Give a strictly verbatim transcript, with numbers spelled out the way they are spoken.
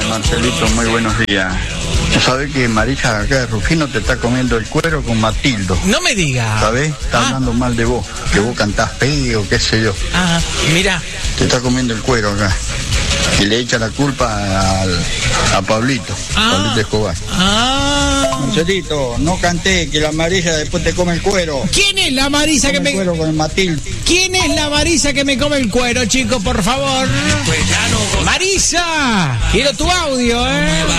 Marcelito, muy buenos días. ¿Sabes que Marisa acá de Rufino te está comiendo el cuero con Matildo? No me diga. ¿Sabes? Está Ah. hablando mal de vos, que vos cantás feo, qué sé yo. Ah, mira. Te está comiendo el cuero acá. Y le echa la culpa al, a Pablito, Ah. Pablito Escobar. Ah. Marcelito, no canté, que la Marisa después te come el cuero. ¿Quién es la Marisa que Come el me... cuero con el Matildo. ¿Quién es la Marisa que me come el cuero, chicos, por favor? Marisa, quiero tu audio, ¿eh?